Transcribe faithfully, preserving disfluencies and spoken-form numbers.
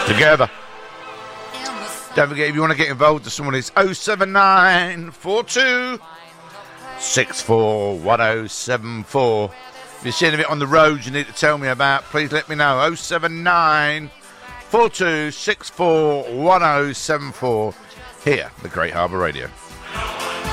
Together. Don't forget, if you want to get involved this morning, it's oh seven nine four two six four one oh seven four. If you're seeing a bit on the road you need to tell me about, please let me know. oh seven nine four two six four one oh seven four. Here, the Great Harbour Radio.